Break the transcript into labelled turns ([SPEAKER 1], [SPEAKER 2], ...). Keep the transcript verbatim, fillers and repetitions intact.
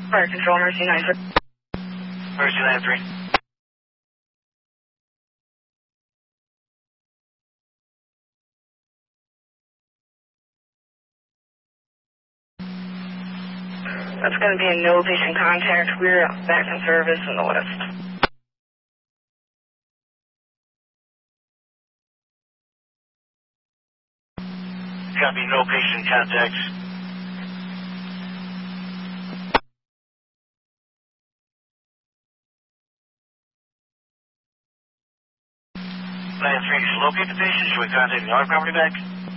[SPEAKER 1] Fire Control, Mercy nine three.
[SPEAKER 2] Mercy nine three.
[SPEAKER 1] That's going to be a no patient contact. We're back in service in the west.
[SPEAKER 2] Copy, no patient contacts. nine three, did you locate the patient? Should we contact the auto property back?